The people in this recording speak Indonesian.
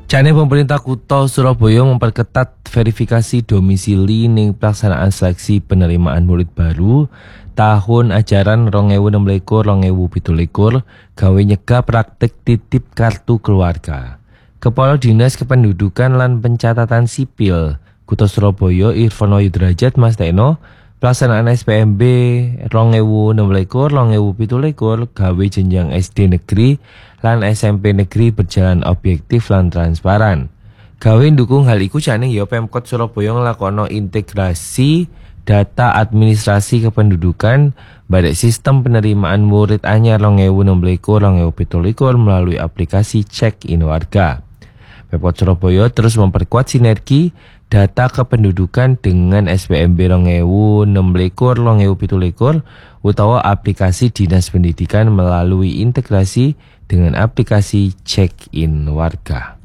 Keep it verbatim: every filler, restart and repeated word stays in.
Jane pemerintah Kutha Surabaya memperketat verifikasi domisili ning pelaksanaan seleksi penerimaan murid baru tahun ajaran dua ribu enam belas dua ribu tujuh belas gawe nyegah praktik titip kartu keluarga. Kepala Dinas Kependudukan lan Pencatatan Sipil Kutha Surabaya Irfano Yudrajat Mas Teno pelaksanaan S P M B dua ribu enam belas dua ribu tujuh belas gawe jenjang S D negeri lan S M P negeri berjalan objektif lan transparan. Gawe ndukung hal iku jane ya Pemkot Surabaya nglakono integrasi data administrasi kependudukan pada sistem penerimaan murid anyar dua ribu enam belas dua ribu tujuh belas melalui aplikasi Check-in Warga. Pemkot Surabaya terus memperkuat sinergi data kependudukan dengan S P M B dua ribu enam belas dua ribu tujuh belas utawa aplikasi Dinas Pendidikan melalui integrasi dengan aplikasi Check-in Warga.